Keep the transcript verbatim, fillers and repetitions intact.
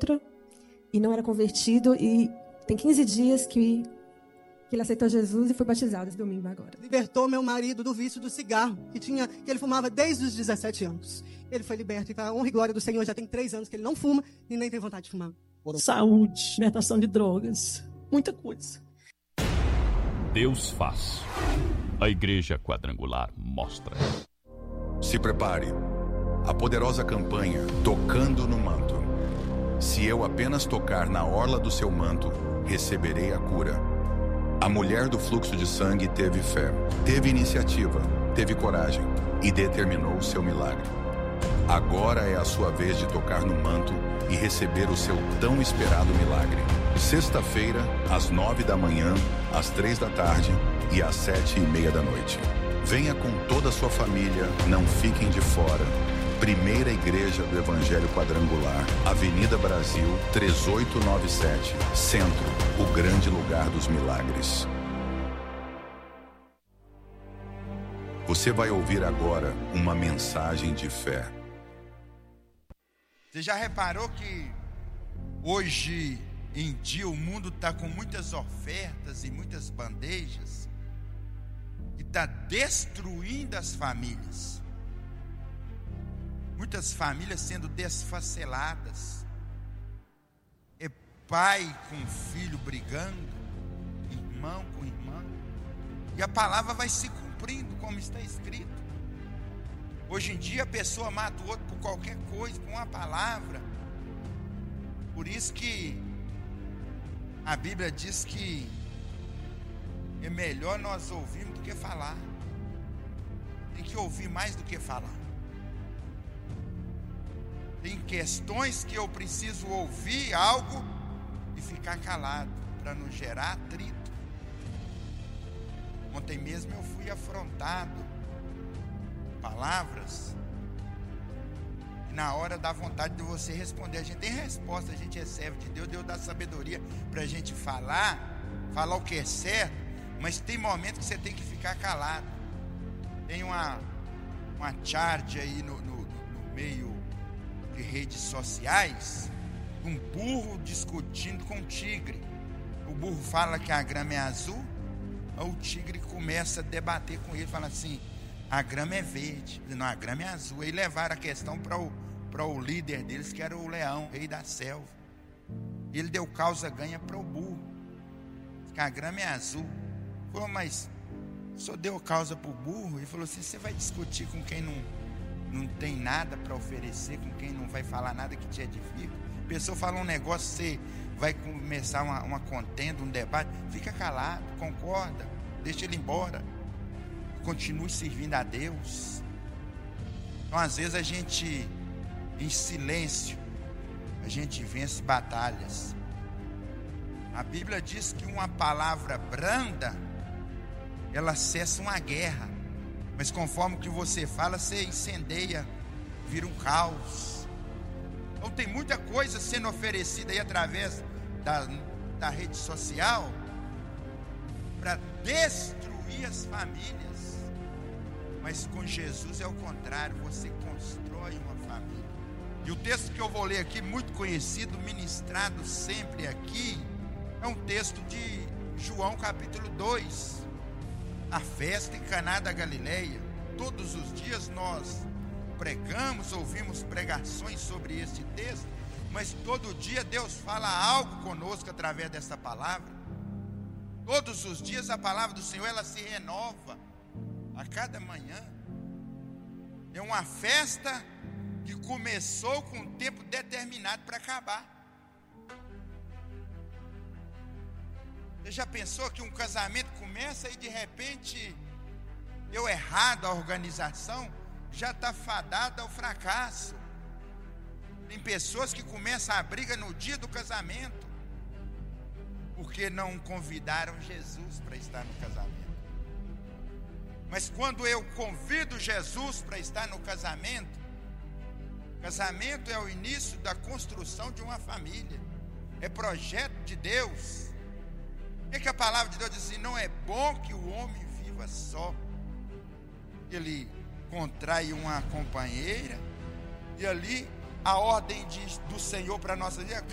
outro e não era convertido, e tem quinze dias que, que ele aceitou Jesus e foi batizado esse domingo agora. Libertou meu marido do vício do cigarro, que, tinha, que ele fumava desde os dezessete anos. Ele foi liberto e, para a honra e glória do Senhor, já tem três anos que ele não fuma e nem tem vontade de fumar. Saúde, libertação de drogas, muita coisa. Deus faz. A Igreja Quadrangular mostra. Se prepare. A poderosa campanha Tocando no Manto. Se eu apenas tocar na orla do seu manto, receberei a cura. A mulher do fluxo de sangue teve fé, teve iniciativa, teve coragem e determinou o seu milagre. Agora é a sua vez de tocar no manto e receber o seu tão esperado milagre. Sexta-feira, às nove da manhã, às três da tarde e às sete e meia da noite. Venha com toda a sua família, não fiquem de fora. Primeira Igreja do Evangelho Quadrangular, Avenida Brasil, três oito nove sete, Centro, o grande lugar dos milagres. Você vai ouvir agora uma mensagem de fé. Você já reparou que hoje em dia o mundo está com muitas ofertas e muitas bandejas que está destruindo as famílias? Muitas famílias sendo desfaceladas. É pai com filho brigando, irmão com irmã. E a palavra vai se cumprindo como está escrito. Hoje em dia a pessoa mata o outro por qualquer coisa, com uma palavra. Por isso que a Bíblia diz que é melhor nós ouvirmos do que falar. Tem que ouvir mais do que falar. Tem questões que eu preciso ouvir algo e ficar calado, para não gerar atrito. Ontem mesmo eu fui afrontado palavras, e na hora dá vontade de você responder. A gente tem resposta, a gente recebe de Deus, Deus dá sabedoria para a gente falar, falar o que é certo, mas tem momentos que você tem que ficar calado. Tem uma, uma charge aí no, no, no meio de redes sociais, um burro discutindo com um tigre. O burro fala que a grama é azul, o tigre começa a debater com ele, fala assim: a grama é verde. Não, a grama é azul. Aí levaram a questão para o, para o líder deles, que era o leão, rei da selva. E ele deu causa ganha para o burro, que a grama é azul. Falou: mas o senhor deu causa para o burro? Ele falou assim: você vai discutir com quem não, não tem nada para oferecer, com quem não vai falar nada que te edifica? A pessoa fala um negócio, você vai começar uma, uma contenda, um debate, fica calado, concorda, deixa ele embora. Continue servindo a Deus. Então às vezes a gente, em silêncio, a gente vence batalhas. A Bíblia diz que uma palavra branda, ela cessa uma guerra, mas conforme o que você fala, você incendeia, vira um caos. Então tem muita coisa sendo oferecida aí através da, da rede social para destruir as famílias. Mas com Jesus é o contrário, você constrói uma família. E o texto que eu vou ler aqui, muito conhecido, ministrado sempre aqui, é um texto de João capítulo dois, a festa em Caná da Galileia. Todos os dias nós pregamos, ouvimos pregações sobre este texto, mas todo dia Deus fala algo conosco através dessa palavra. Todos os dias a palavra do Senhor, ela se renova a cada manhã. É uma festa que começou com um tempo determinado para acabar. Você já pensou que um casamento começa e de repente deu errado a organização, já está fadado ao fracasso? Tem pessoas que começam a briga no dia do casamento, porque não convidaram Jesus para estar no casamento. Mas quando eu convido Jesus para estar no casamento, casamento é o início da construção de uma família, é projeto de Deus. O que, que a palavra de Deus diz assim? Não é bom que o homem viva só. Ele contrai uma companheira, e ali a ordem de, do Senhor para a nossa vida: